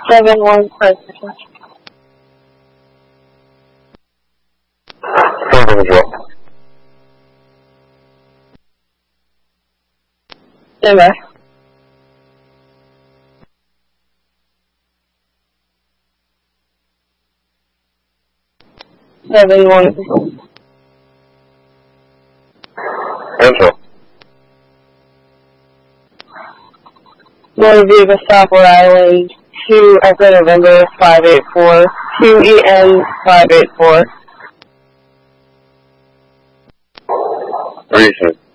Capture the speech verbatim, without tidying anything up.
Seven one person. Seven drop. Stand by. Seven one. Enter. Motor vehicle stop Rhode Island. Two Echo November five eight four. Two E N five eight four. Reason.